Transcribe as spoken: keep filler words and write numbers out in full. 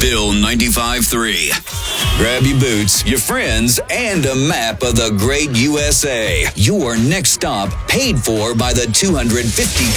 Bill ninety-five three. Grab your boots, your friends, and a map of the great U S A. Your next stop paid for by the two hundred fifty